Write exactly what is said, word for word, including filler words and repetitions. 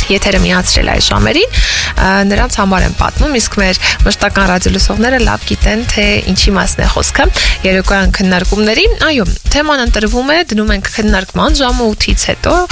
եթերը միացրել այս ժամերին, նրանց համար եմ պատմում, իսկ մեր մշտական ռադիոլսողները լավ գիտեն, թե ինչի մասն է խոսքը երեկոյան քննարկումների։ Այո, թեման ընտրվում է, դնում ենք քննարկման ժամը ութից հետո,